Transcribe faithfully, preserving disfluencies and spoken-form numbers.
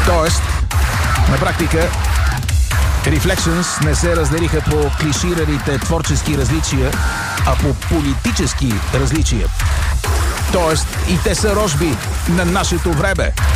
Тоест, на практика, Reflections не се разделиха по клишираните творчески различия, а по политически различия. Тоест, и те са рожби на нашето време.